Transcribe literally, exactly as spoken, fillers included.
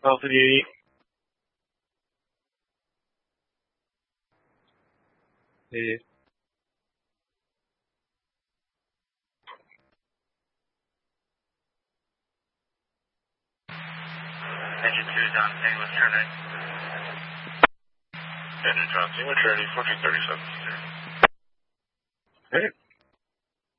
Alpha Duty. Yeah. Engine two is on Tango Trinity. Engine John Tango Trinity, fourteen thirty-seven. Hey.